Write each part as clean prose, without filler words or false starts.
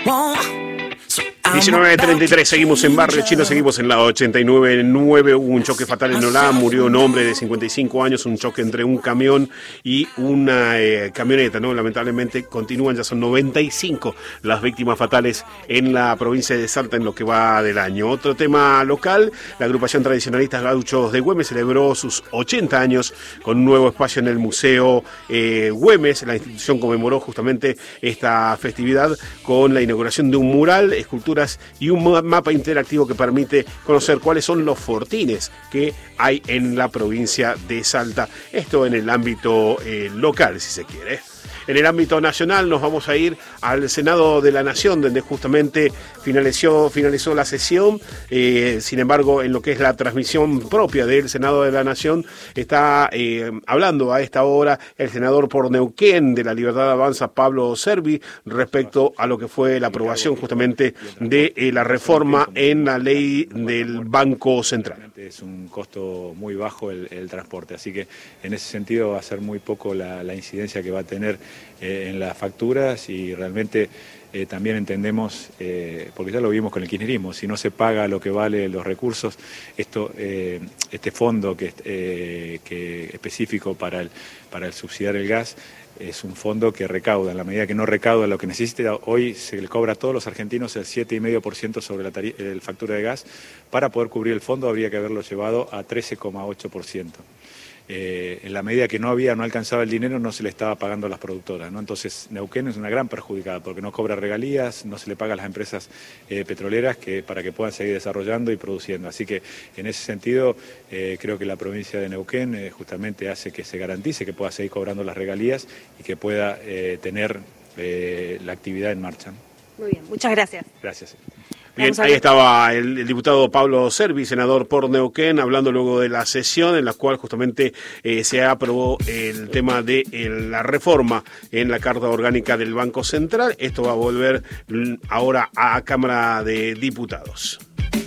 19:33, seguimos en Barrio Chino, seguimos en la 89.9. Hubo un choque fatal en Olá, murió un hombre de 55 años, un choque entre un camión y una camioneta, ¿no? Lamentablemente continúan, ya son 95 las víctimas fatales en la provincia de Salta en lo que va del año. Otro tema local, la agrupación Tradicionalistas Gauchos de Güemes celebró sus 80 años con un nuevo espacio en el Museo Güemes. La institución conmemoró justamente esta festividad con la inauguración de un mural, esculturas y un mapa interactivo que permite conocer cuáles son los fortines que hay en la provincia de Salta. Esto en el ámbito local, si se quiere. En el ámbito nacional nos vamos a ir al Senado de la Nación, donde justamente finalizó la sesión. Sin embargo, en lo que es la transmisión propia del Senado de la Nación, está hablando a esta hora el senador por Neuquén de la Libertad Avanza, Pablo Servi, respecto a lo que fue la aprobación justamente de la reforma en la ley del Banco Central. Es un costo muy bajo el transporte, así que en ese sentido va a ser muy poco la incidencia que va a tener en las facturas y realmente también entendemos, porque ya lo vimos con el kirchnerismo, si no se paga lo que vale los recursos, este fondo que específico para el subsidiar el gas, es un fondo que recauda. En la medida que no recauda lo que necesita, hoy se le cobra a todos los argentinos el 7,5% sobre la factura de gas. Para poder cubrir el fondo habría que haberlo llevado a 13,8%. En la medida que no alcanzaba el dinero, no se le estaba pagando a las productoras, ¿no? Entonces Neuquén es una gran perjudicada porque no cobra regalías, no se le paga a las empresas petroleras para que puedan seguir desarrollando y produciendo. Así que en ese sentido creo que la provincia de Neuquén justamente hace que se garantice que pueda seguir cobrando las regalías y que pueda tener la actividad en marcha. Muy bien, muchas gracias. Gracias. Bien, ahí estaba el diputado Pablo Servi, senador por Neuquén, hablando luego de la sesión en la cual justamente se aprobó el tema de la reforma en la Carta Orgánica del Banco Central. Esto va a volver ahora a Cámara de Diputados.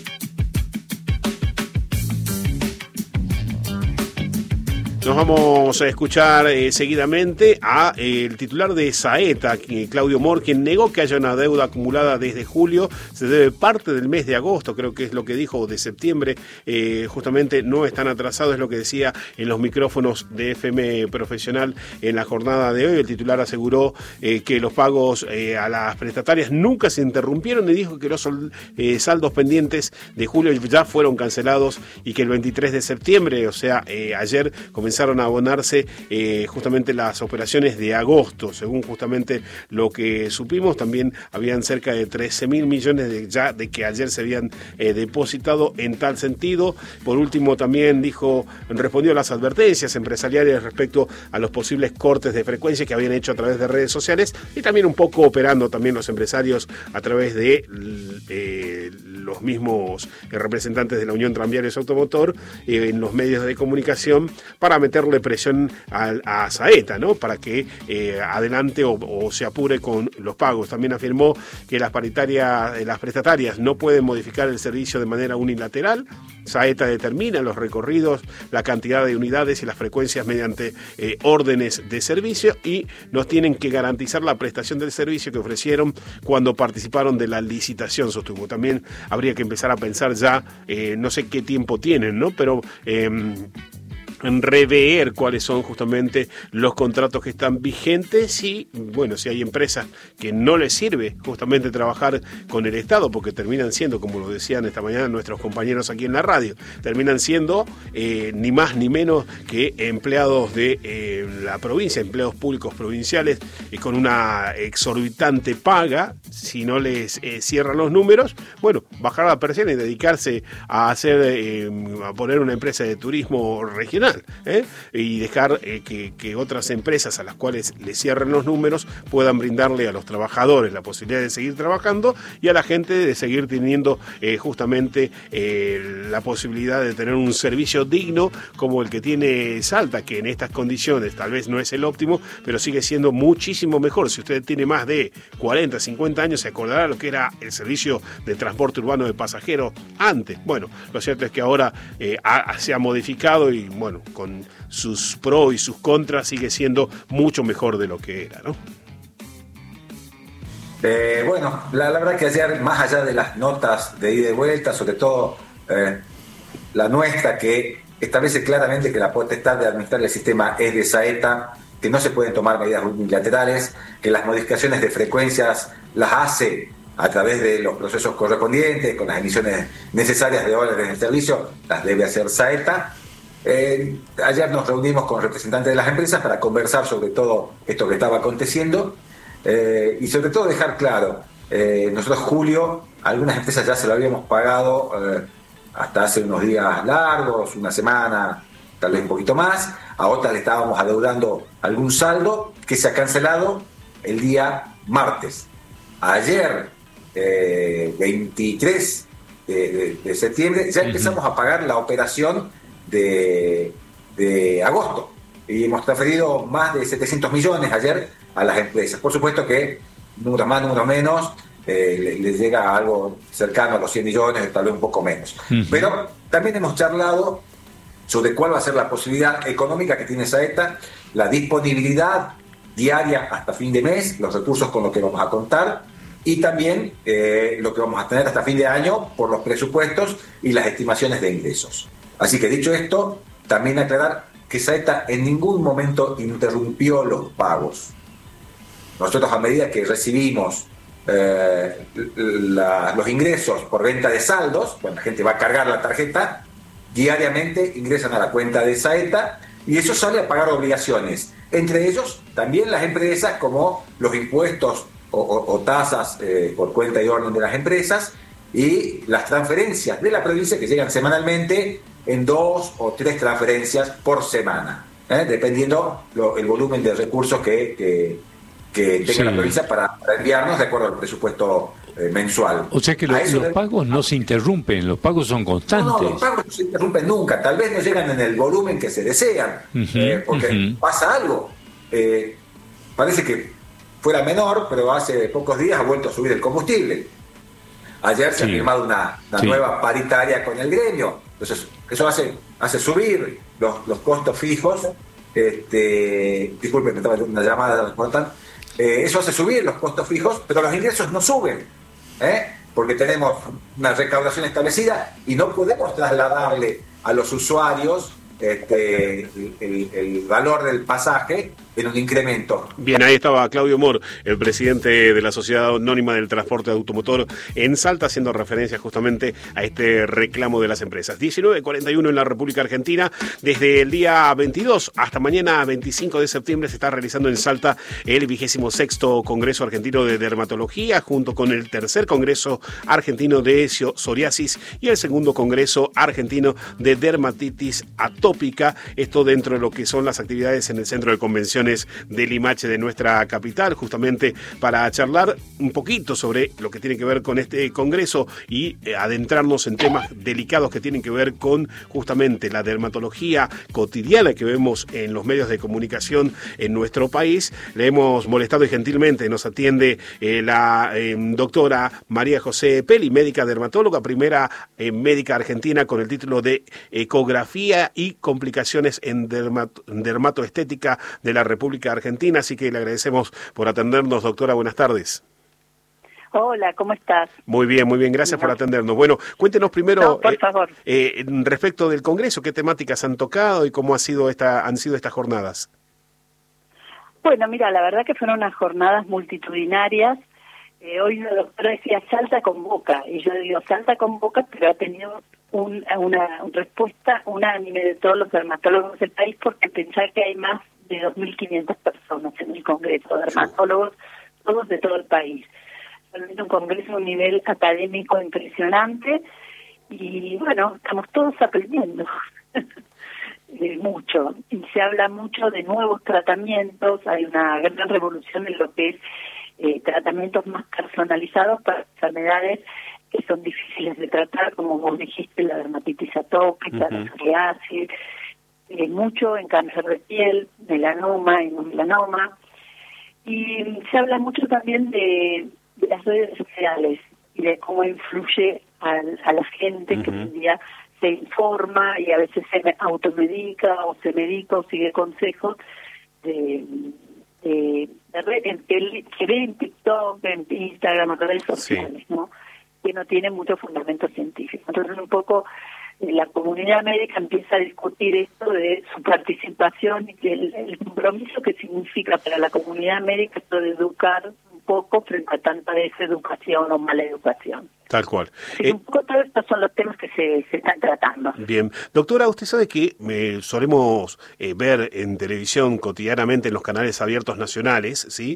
Nos vamos a escuchar seguidamente a el titular de Saeta, Claudio Mor, quien negó que haya una deuda acumulada desde julio, se debe parte del mes de agosto, creo que es lo que dijo, de septiembre, justamente no están atrasados, es lo que decía en los micrófonos de FM Profesional en la jornada de hoy. El titular aseguró que los pagos a las prestatarias nunca se interrumpieron y dijo que los saldos pendientes de julio ya fueron cancelados y que el 23 de septiembre, o sea, ayer comenzaron a abonarse justamente las operaciones de agosto. Según justamente lo que supimos, también habían cerca de 13.000 millones de que ayer se habían depositado en tal sentido. Por último, también respondió a las advertencias empresariales respecto a los posibles cortes de frecuencia que habían hecho a través de redes sociales y también un poco operando también los empresarios a través de los mismos representantes de la Unión Tranviarios Automotor en los medios de comunicación para meterle presión a Saeta, ¿no? Para que adelante o se apure con los pagos. También afirmó que las prestatarias no pueden modificar el servicio de manera unilateral. Saeta determina los recorridos, la cantidad de unidades y las frecuencias mediante órdenes de servicio y nos tienen que garantizar la prestación del servicio que ofrecieron cuando participaron de la licitación, sostuvo. También habría que empezar a pensar ya, no sé qué tiempo tienen, ¿no? Pero en rever cuáles son justamente los contratos que están vigentes y, bueno, si hay empresas que no les sirve justamente trabajar con el Estado, porque terminan siendo, como lo decían esta mañana nuestros compañeros aquí en la radio, terminan siendo ni más ni menos que empleados de la provincia, empleados públicos provinciales con una exorbitante paga. Si no les cierran los números, bueno, bajar la persiana y dedicarse a a poner una empresa de turismo regional. Y dejar que otras empresas a las cuales le cierren los números puedan brindarle a los trabajadores la posibilidad de seguir trabajando y a la gente de seguir teniendo justamente la posibilidad de tener un servicio digno como el que tiene Salta, que en estas condiciones tal vez no es el óptimo, pero sigue siendo muchísimo mejor. Si usted tiene más de 40, 50 años, se acordará lo que era el servicio de transporte urbano de pasajeros antes. Bueno, lo cierto es que ahora se ha modificado y, bueno, con sus pros y sus contras sigue siendo mucho mejor de lo que era, ¿no? Bueno, la verdad que ayer, más allá de las notas de ida y vuelta, sobre todo la nuestra, que establece claramente que la potestad de administrar el sistema es de SAETA, que no se pueden tomar medidas unilaterales, que las modificaciones de frecuencias las hace a través de los procesos correspondientes, con las emisiones necesarias de órdenes de servicio, las debe hacer SAETA. Ayer nos reunimos con representantes de las empresas para conversar sobre todo esto que estaba aconteciendo. Y sobre todo dejar claro, nosotros julio, algunas empresas ya se lo habíamos pagado hasta hace unos días largos, una semana, tal vez un poquito más, a otras le estábamos adeudando algún saldo que se ha cancelado el día martes. Ayer, 23 de septiembre, ya empezamos a pagar la operación de agosto y hemos transferido más de 700 millones ayer a las empresas. Por supuesto que números más, números menos, les llega algo cercano a los 100 millones, tal vez un poco menos. Pero también hemos charlado sobre cuál va a ser la posibilidad económica que tiene SAETA, la disponibilidad diaria hasta fin de mes, los recursos con los que vamos a contar y también lo que vamos a tener hasta fin de año por los presupuestos y las estimaciones de ingresos. Así que dicho esto, también aclarar que SAETA en ningún momento interrumpió los pagos. Nosotros, a medida que recibimos los ingresos por venta de saldos, bueno, la gente va a cargar la tarjeta, diariamente ingresan a la cuenta de SAETA y eso sale a pagar obligaciones. Entre ellos, también las empresas, como los impuestos o tasas por cuenta y orden de las empresas y las transferencias de la provincia que llegan semanalmente en 2 o 3 transferencias por semana, dependiendo el volumen de recursos que tenga la provincia para enviarnos de acuerdo al presupuesto mensual. O sea que los pagos no se interrumpen, los pagos son constantes. No, los pagos no se interrumpen nunca, tal vez no llegan en el volumen que se desean, porque pasa algo. Parece que fuera menor, pero hace pocos días ha vuelto a subir el combustible. Ayer se ha firmado una nueva paritaria con el gremio, entonces eso hace subir los costos fijos. Disculpen, me estaba haciendo una llamada importante. Eso hace subir los costos fijos, pero los ingresos no suben, porque tenemos una recaudación establecida y no podemos trasladarle a los usuarios el valor del pasaje en un incremento. Bien, ahí estaba Claudio Mor, el presidente de la Sociedad Anónima del Transporte Automotor en Salta, haciendo referencia justamente a este reclamo de las empresas. 19:41 en la República Argentina. Desde el día 22 hasta mañana 25 de septiembre se está realizando en Salta el 26º Congreso Argentino de Dermatología, junto con el tercer Congreso Argentino de Psoriasis y el segundo Congreso Argentino de Dermatitis Atópica. Esto dentro de lo que son las actividades en el Centro de Convenciones de Limache de nuestra capital, justamente para charlar un poquito sobre lo que tiene que ver con este congreso y adentrarnos en temas delicados que tienen que ver con justamente la dermatología cotidiana que vemos en los medios de comunicación en nuestro país. Le hemos molestado y gentilmente nos atiende la doctora María José Peli, médica dermatóloga, primera médica argentina con el título de Ecografía y Complicaciones en Dermatoestética de la República Argentina, así que le agradecemos por atendernos, doctora. Buenas tardes. Hola, ¿cómo estás? Muy bien, gracias por atendernos. Bueno, cuéntenos primero, por favor. Respecto del Congreso, ¿qué temáticas han tocado y cómo han sido estas jornadas? Bueno, mira, la verdad que fueron unas jornadas multitudinarias. Hoy la doctora decía Salta convoca, y yo digo Salta convoca, pero ha tenido una respuesta unánime de todos los dermatólogos del país, porque pensar que hay más de 2.500 personas en el Congreso, dermatólogos, todos de todo el país. Realmente un congreso a un nivel académico impresionante y bueno, estamos todos aprendiendo mucho y se habla mucho de nuevos tratamientos. Hay una gran revolución en lo que es tratamientos más personalizados para enfermedades que son difíciles de tratar, como vos dijiste, la dermatitis atópica, la psoriasis, mucho en cáncer de piel, melanoma y no melanoma. Y se habla mucho también de las redes sociales y de cómo influye a la gente que hoy en día se informa y a veces se automedica o se medica o sigue consejos de que ve en TikTok, en Instagram, en redes sociales, ¿no? Que no tiene mucho fundamento científico. Entonces un poco la comunidad médica empieza a discutir esto de su participación y que el compromiso que significa para la comunidad médica esto de educar un poco frente a tanta deseducación o mala educación. Tal cual. Un poco todos estos son los temas que se están tratando. Bien. Doctora, usted sabe que solemos ver en televisión cotidianamente en los canales abiertos nacionales, ¿sí?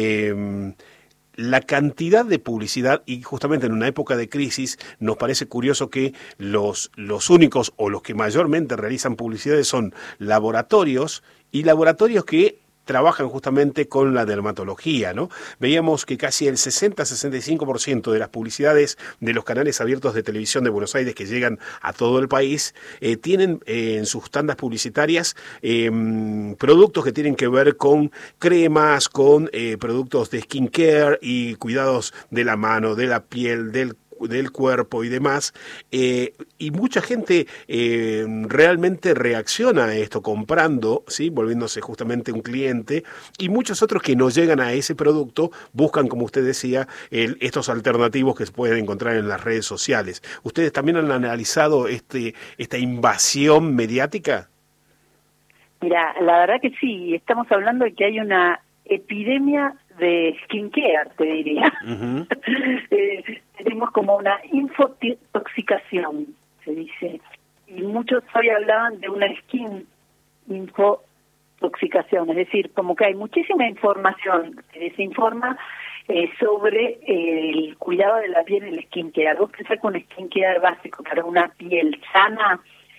La cantidad de publicidad, y justamente en una época de crisis nos parece curioso que los únicos o los que mayormente realizan publicidades son laboratorios que trabajan justamente con la dermatología, ¿no? Veíamos que casi el 60-65% de las publicidades de los canales abiertos de televisión de Buenos Aires que llegan a todo el país tienen en sus tandas publicitarias productos que tienen que ver con cremas, con productos de skincare y cuidados de la mano, de la piel, del cuerpo y demás, y mucha gente realmente reacciona a esto comprando, ¿sí? Volviéndose justamente un cliente, y muchos otros que no llegan a ese producto buscan, como usted decía, estos alternativos que se pueden encontrar en las redes sociales. ¿Ustedes también han analizado esta invasión mediática? Mira, la verdad que sí, estamos hablando de que hay una epidemia de skincare, te diría. Uh-huh. Tenemos como una infotoxicación, se dice, y muchos hoy hablaban de una skin infotoxicación, es decir, como que hay muchísima información que desinforma sobre el cuidado de la piel y el skincare. Vos pensás que un skincare básico para una piel sana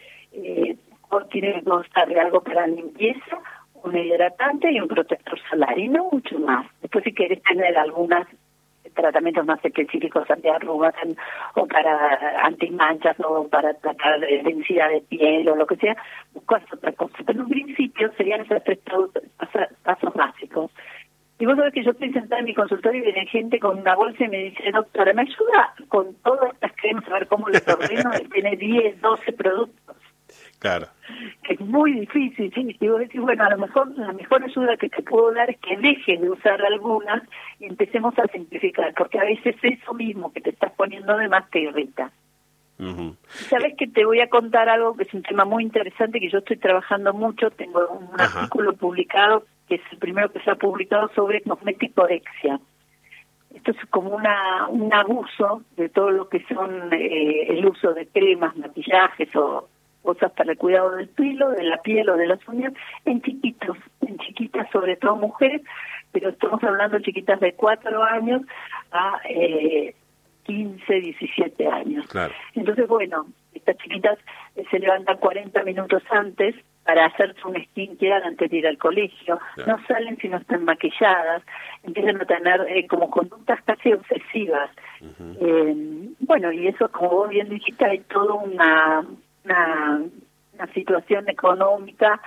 tiene que constar de algo para limpieza, un hidratante y un protector solar, y no mucho más. Después, si querés tener algunos tratamientos más específicos antiarrugas o para antimanchas o para tratar de densidad de piel o lo que sea, buscas otra cosa. Pero en un principio serían esos tres pasos básicos. Y vos sabés que yo estoy sentada en mi consultorio y viene gente con una bolsa y me dice, doctora, ¿me ayuda con todas estas cremas a ver cómo les ordeno? Y tiene 10, 12 productos. Claro. Es muy difícil, sí. Y vos decís, bueno, a lo mejor la mejor ayuda que te puedo dar es que dejes de usar algunas y empecemos a simplificar, porque a veces eso mismo que te estás poniendo de más te irrita. Uh-huh. ¿Sabes que te voy a contar algo que es un tema muy interesante que yo estoy trabajando mucho? Tengo un artículo publicado, que es el primero que se ha publicado sobre cosmeticorexia. Esto es como un abuso de todo lo que son el uso de cremas, maquillajes o cosas para el cuidado del pelo, de la piel o de las uñas, en chiquitas, sobre todo mujeres, pero estamos hablando de chiquitas de 4 años a 15, 17 años. Claro. Entonces, bueno, estas chiquitas se levantan 40 minutos antes para hacerse un skincare antes de ir al colegio, claro. No salen si no están maquilladas, empiezan a tener como conductas casi obsesivas. Uh-huh. Bueno, y eso, como vos bien dijiste, hay toda una situación económica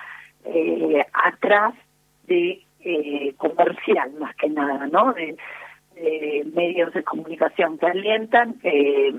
atrás de comercial, más que nada, ¿no? De medios de comunicación que alientan, qué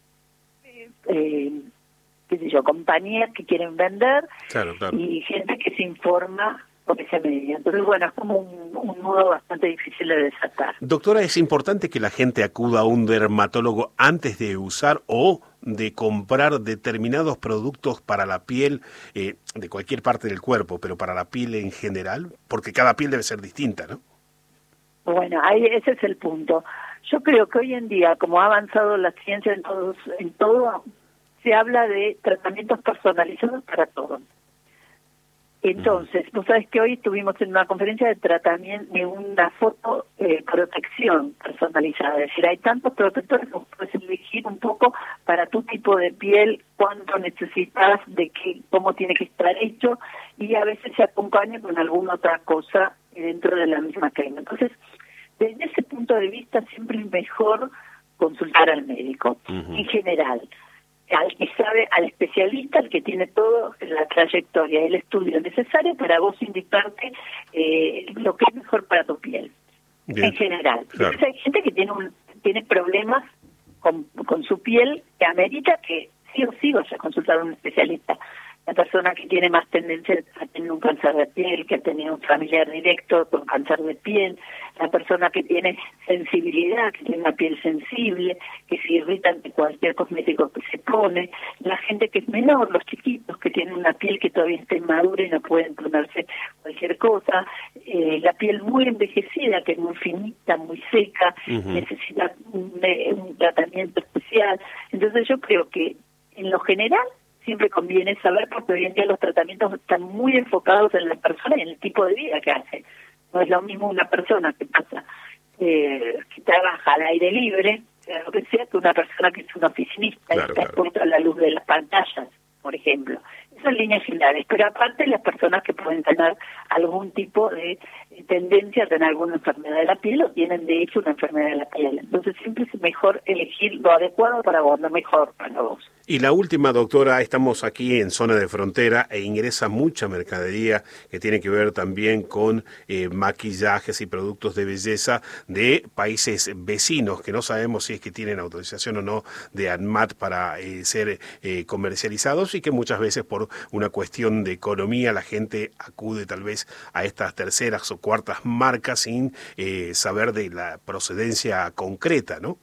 sé yo, compañías que quieren vender, claro. Y gente que se informa por ese medio. Entonces, bueno, es como un nudo bastante difícil de desatar. Doctora, ¿es importante que la gente acuda a un dermatólogo antes de usar o de comprar determinados productos para la piel de cualquier parte del cuerpo, pero para la piel en general? Porque cada piel debe ser distinta, ¿no? Bueno, ahí ese es el punto. Yo creo que hoy en día, como ha avanzado la ciencia en todo, se habla de tratamientos personalizados para todo. Entonces, vos sabés que hoy estuvimos en una conferencia de tratamiento de una fotoprotección personalizada. Es decir, hay tantos protectores que vos puedes elegir un poco para tu tipo de piel, cuánto necesitas, cómo tiene que estar hecho, y a veces se acompaña con alguna otra cosa dentro de la misma crema. Entonces, desde ese punto de vista, siempre es mejor consultar al médico, en general. Al que sabe, al especialista, al que tiene toda la trayectoria, el estudio necesario para vos indicarte lo que es mejor para tu piel. Bien. En general. Claro. Entonces hay gente que tiene problemas con su piel que amerita que sí o sí vaya a consultar a un especialista. la persona que tiene más tendencia a tener un cáncer de piel, que ha tenido un familiar directo con cáncer de piel, la persona que tiene sensibilidad, que tiene una piel sensible, que se irrita ante cualquier cosmético que se pone, la gente que es menor, los chiquitos que tienen una piel que todavía está inmadura y no pueden ponerse cualquier cosa, la piel muy envejecida, que es muy finita, muy seca, necesita un tratamiento especial. Entonces yo creo que en lo general siempre conviene saber, porque hoy en día los tratamientos están muy enfocados en la persona y en el tipo de vida que hace. No es lo mismo una persona que pasa, que trabaja al aire libre, lo que sea, que una persona que es un oficinista y está expuesta a la luz de las pantallas, por ejemplo. Eso en líneas generales, pero aparte las personas que pueden tener algún tipo de tendencia a tener alguna enfermedad de la piel o tienen de hecho una enfermedad de la piel. Entonces siempre es mejor elegir lo adecuado para vos, lo mejor para vos. Y la última, doctora, estamos aquí en zona de frontera e ingresa mucha mercadería que tiene que ver también con maquillajes y productos de belleza de países vecinos, que no sabemos si es que tienen autorización o no de ANMAT para ser comercializados, y que muchas veces por una cuestión de economía la gente acude tal vez a estas terceras o cuartas marcas sin saber de la procedencia concreta, ¿no?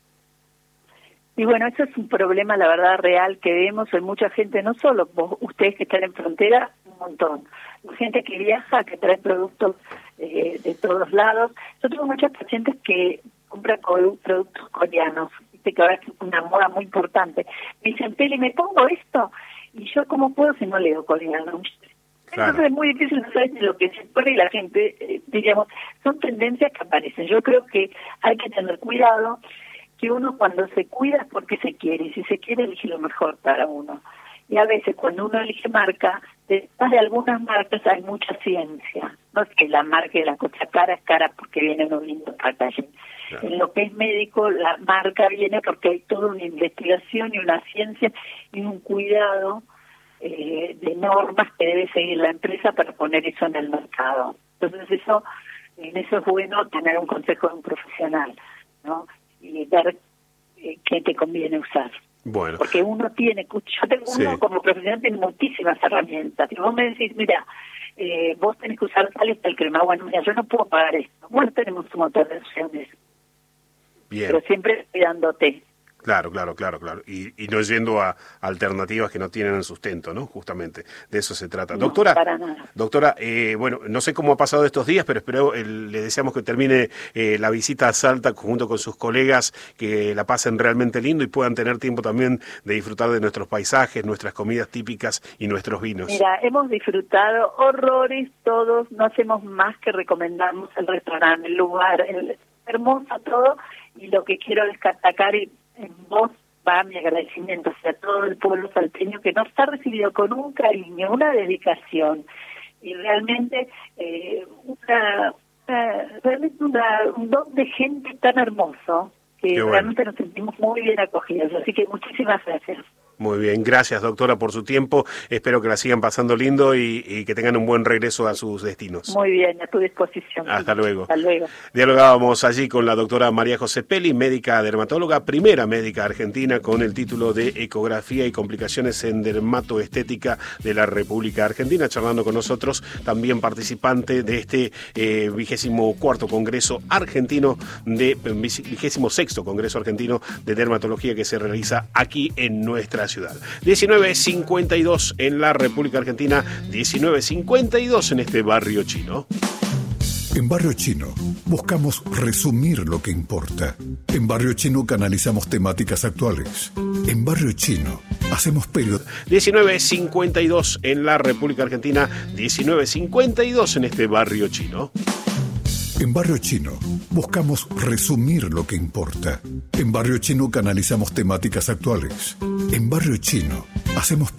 Y bueno, eso es un problema, la verdad, real que vemos en mucha gente, no solo ustedes que están en frontera, un montón. Gente que viaja, que trae productos de todos lados. Yo tengo muchos pacientes que compran productos coreanos, viste que ahora es una moda muy importante. Me dicen, Peli, ¿me pongo esto? Y yo, ¿cómo puedo si no leo coreano? Claro. Entonces es muy difícil saber lo que se pone y la gente, diríamos, son tendencias que aparecen. Yo creo que hay que tener cuidado, que uno cuando se cuida es porque se quiere, y si se quiere elige lo mejor para uno. Y a veces cuando uno elige marca, detrás de algunas marcas hay mucha ciencia. No es que la marca de la cosa cara es cara porque viene unos lindos packaging. Claro. En lo que es médico, la marca viene porque hay toda una investigación y una ciencia y un cuidado de normas que debe seguir la empresa para poner eso en el mercado. Entonces en eso es bueno tener un consejo de un profesional, ¿no? Y ver qué te conviene usar. Bueno. Porque uno tiene, yo tengo uno como profesional, tiene muchísimas herramientas. Y vos me decís, mira, vos tenés que usar tal y tal crema. Bueno, mira, yo no puedo pagar esto. Bueno, tenemos un montón de opciones. Bien. Pero siempre cuidándote. Claro. Y no yendo a alternativas que no tienen el sustento, ¿no? Justamente, de eso se trata. No, para nada. Doctora, bueno, no sé cómo ha pasado estos días, pero le deseamos que termine la visita a Salta junto con sus colegas, que la pasen realmente lindo y puedan tener tiempo también de disfrutar de nuestros paisajes, nuestras comidas típicas y nuestros vinos. Mira, hemos disfrutado horrores todos, no hacemos más que recomendarnos el restaurante, el lugar, hermoso todo, y lo que quiero destacar en vos va mi agradecimiento hacia todo el pueblo salteño que nos ha recibido con un cariño, una dedicación y realmente un don de gente tan hermoso que realmente nos sentimos muy bien acogidos. Así que muchísimas gracias. Muy bien, gracias doctora por su tiempo, espero que la sigan pasando lindo y que tengan un buen regreso a sus destinos. Muy bien, a tu disposición. Hasta luego. Hasta luego. Dialogábamos allí con la doctora María José Peli, médica dermatóloga, primera médica argentina con el título de Ecografía y Complicaciones en Dermatoestética de la República Argentina, charlando con nosotros, también participante de este 24º Congreso Argentino, 26º Congreso Argentino de Dermatología que se realiza aquí en nuestra ciudad. 19:52 en la República Argentina, 19:52 en este barrio chino. En Barrio Chino buscamos resumir lo que importa. En Barrio Chino canalizamos temáticas actuales. En Barrio Chino hacemos periodismo. 19:52 en la República Argentina, 19:52 en este barrio chino. En Barrio Chino buscamos resumir lo que importa. En Barrio Chino canalizamos temáticas actuales. En Barrio Chino hacemos